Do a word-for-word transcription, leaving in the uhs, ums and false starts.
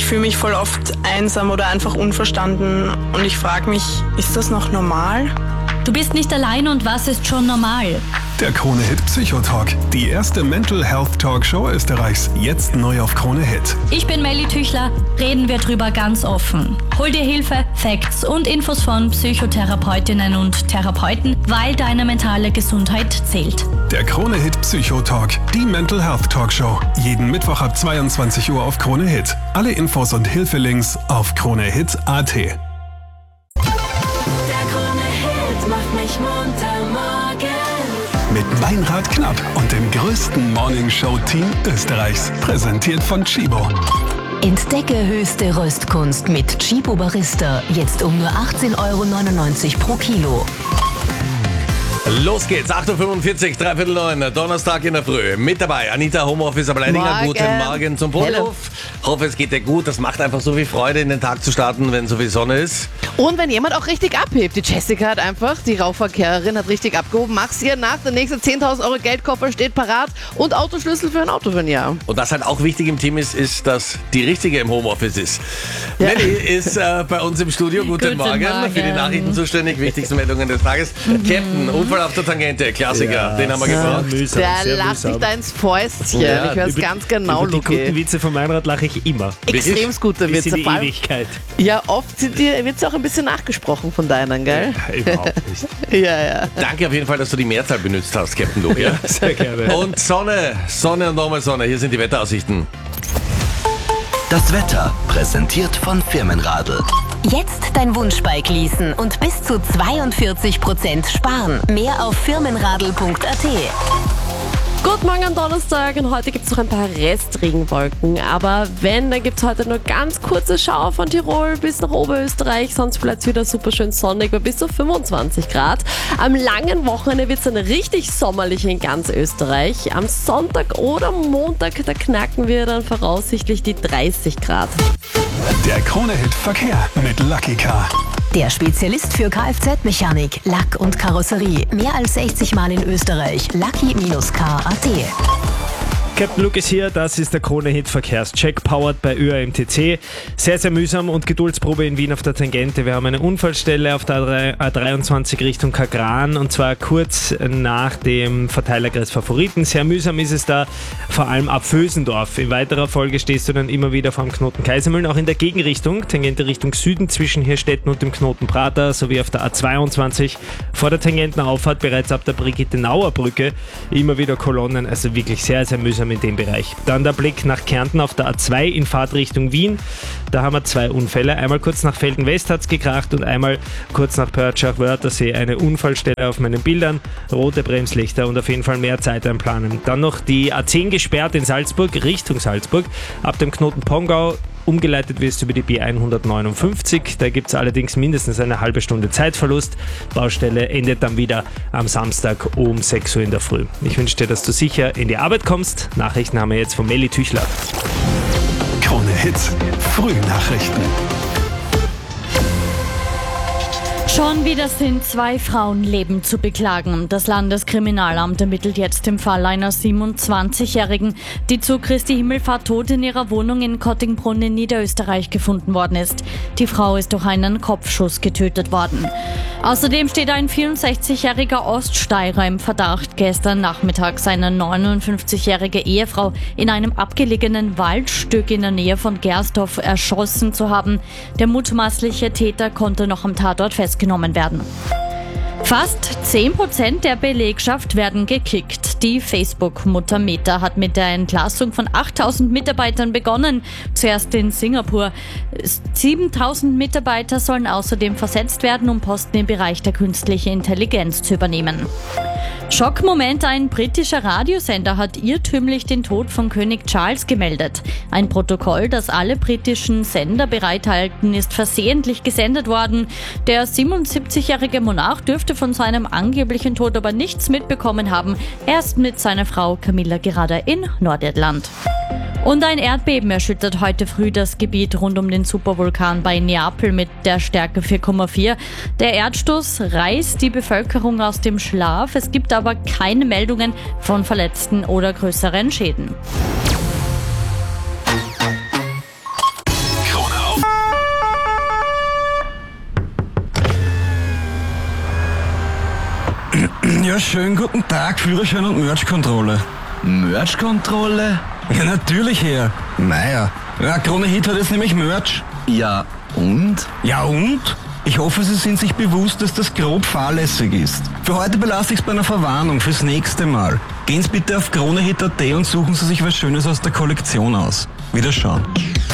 ich fühle mich voll oft einsam oder einfach unverstanden und ich frage mich, ist das noch normal? Du bist nicht allein und was ist schon normal? Der Krone-Hit Psychotalk, die erste Mental Health Talkshow Österreichs, jetzt neu auf Krone-Hit. Ich bin Melly Tüchler, reden wir drüber ganz offen. Hol dir Hilfe, Facts und Infos von Psychotherapeutinnen und Therapeuten, weil deine mentale Gesundheit zählt. Der Krone-Hit Psychotalk, die Mental Health Talkshow, jeden Mittwoch ab zweiundzwanzig Uhr auf Krone-Hit. Alle Infos und Hilfelinks auf kronehit punkt at. Macht mich munter morgen. Mit Meinrad Knapp und dem größten Morning-Show-Team Österreichs. Präsentiert von Chibo. Entdecke höchste Röstkunst mit Chibo Barista. Jetzt um nur achtzehn Euro neunundneunzig pro Kilo. Los geht's, acht Uhr fünfundvierzig, dreiviertel neun, Donnerstag in der Früh. Mit dabei Anita, Homeoffice Ableidinger. Guten Morgen zum Ponyhof. Hoffe, es geht dir gut. Das macht einfach so viel Freude, in den Tag zu starten, wenn so viel Sonne ist. Und wenn jemand auch richtig abhebt. Die Jessica hat einfach, die Raufverkehrerin, hat richtig abgehoben. Mach's ihr nach, der nächste zehntausend Euro Geldkoffer steht parat und Autoschlüssel für ein Auto für ein Jahr. Und was halt auch wichtig im Team ist, ist, dass die Richtige im Homeoffice ist. Ja. Melly ist äh, bei uns im Studio. Guten, Guten Morgen. Morgen. Für die Nachrichten zuständig. Wichtigste Meldungen des Tages. Mhm. Captain, Unfall auf der Tangente. Klassiker, ja, den haben wir gebraucht. Mühsam, der lacht sich da ins Fäustchen. Ja, ich höre es ganz genau, Über die Luki. guten Witze von Meinrad lache ich immer. Extrem gute Bis Witze. in die Ewigkeit. Ja, oft wird es auch ein bisschen nachgesprochen von deinen, gell? Ja, überhaupt nicht. ja, ja. Danke auf jeden Fall, dass du die Mehrzahl benutzt hast, Captain Luke. Ja, sehr gerne. Und Sonne, Sonne und nochmal Sonne. Hier sind die Wetteraussichten. Das Wetter, präsentiert von Firmenradl. Jetzt dein Wunschbike leasen und bis zu zweiundvierzig Prozent sparen. Mehr auf firmenradl punkt at. Guten Morgen am Donnerstag und heute gibt es noch ein paar Restregenwolken, aber wenn, dann gibt es heute nur ganz kurze Schauer von Tirol bis nach Oberösterreich, sonst bleibt es wieder super schön sonnig bei bis zu fünfundzwanzig Grad. Am langen Wochenende wird es dann richtig sommerlich in ganz Österreich. Am Sonntag oder Montag, da knacken wir dann voraussichtlich die dreißig Grad. Der Krone-Hit Verkehr mit Lucky Car. Der Spezialist für Kfz-Mechanik, Lack und Karosserie. Mehr als sechzig Mal in Österreich. Lucky Car punkt at. Captain Luke ist hier, das ist der Krone-Hit Verkehrscheck, powered bei Ö A M T C. Sehr, sehr mühsam und Geduldsprobe in Wien auf der Tangente. Wir haben eine Unfallstelle auf der A dreiundzwanzig Richtung Kagran und zwar kurz nach dem Verteilerkreis Favoriten. Sehr mühsam ist es da, vor allem ab Vösendorf. In weiterer Folge stehst du dann immer wieder vor dem Knoten Kaisermühlen, auch in der Gegenrichtung, Tangente Richtung Süden zwischen Hirstetten und dem Knoten Prater, sowie auf der A zweiundzwanzig vor der Tangentenauffahrt bereits ab der Brigitte-Nauer Brücke immer wieder Kolonnen, also wirklich sehr, sehr mühsam in dem Bereich. Dann der Blick nach Kärnten auf der A zwei in Fahrtrichtung Wien. Da haben wir zwei Unfälle. Einmal kurz nach Felden-West hat es gekracht und einmal kurz nach Pörtschach-Wörthersee. Eine Unfallstelle auf meinen Bildern. Rote Bremslichter und auf jeden Fall mehr Zeit einplanen. Dann noch die A zehn gesperrt in Salzburg, Richtung Salzburg. Ab dem Knoten Pongau umgeleitet wirst über die B hundertneunundfünfzig. Da gibt es allerdings mindestens eine halbe Stunde Zeitverlust. Baustelle endet dann wieder am Samstag um sechs Uhr in der Früh. Ich wünsche dir, dass du sicher in die Arbeit kommst. Nachrichten haben wir jetzt von Melly Tüchler. Krone Hits, Frühnachrichten. Schon wieder sind zwei Frauenleben zu beklagen. Das Landeskriminalamt ermittelt jetzt im Fall einer siebenundzwanzigjährigen, die zu Christi Himmelfahrt tot in ihrer Wohnung in Kottingbrunn in Niederösterreich gefunden worden ist. Die Frau ist durch einen Kopfschuss getötet worden. Außerdem steht ein vierundsechzigjähriger Oststeirer im Verdacht, gestern Nachmittag seine neunundfünfzigjährige Ehefrau in einem abgelegenen Waldstück in der Nähe von Gersdorf erschossen zu haben. Der mutmaßliche Täter konnte noch am Tatort festgenommen werden. Fast zehn Prozent der Belegschaft werden gekickt. Die Facebook-Mutter Meta hat mit der Entlassung von achttausend Mitarbeitern begonnen. Zuerst in Singapur. siebentausend Mitarbeiter sollen außerdem versetzt werden, um Posten im Bereich der künstlichen Intelligenz zu übernehmen. Schockmoment, ein britischer Radiosender hat irrtümlich den Tod von König Charles gemeldet. Ein Protokoll, das alle britischen Sender bereithalten, ist versehentlich gesendet worden. Der siebenundsiebzigjährige Monarch dürfte von seinem angeblichen Tod aber nichts mitbekommen haben. Er ist mit seiner Frau Camilla gerade in Nordirland. Und ein Erdbeben erschüttert heute früh das Gebiet rund um den Supervulkan bei Neapel mit der Stärke vier Komma vier. Der Erdstoß reißt die Bevölkerung aus dem Schlaf. Es gibt aber keine Meldungen von Verletzten oder größeren Schäden. Ja, schönen guten Tag, Führerschein und Merch-Kontrolle. Merch-Kontrolle? Ja, natürlich, Herr. Naja, ja, Krone Hit hat jetzt nämlich Merch. Ja, und? Ja, und? Ich hoffe, Sie sind sich bewusst, dass das grob fahrlässig ist. Für heute belasse ich es bei einer Verwarnung fürs nächste Mal. Gehen Sie bitte auf kronehit punkt at und suchen Sie sich was Schönes aus der Kollektion aus. Wiederschauen.